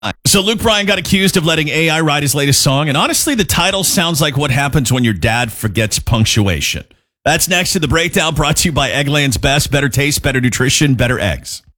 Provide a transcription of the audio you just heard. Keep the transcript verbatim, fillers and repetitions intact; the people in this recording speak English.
So Luke Bryan got accused of letting A I write his latest song, and honestly, the title sounds like what happens when your dad forgets punctuation. That's next to the breakdown, brought to you by Eggland's Best. Better taste, better nutrition, better eggs.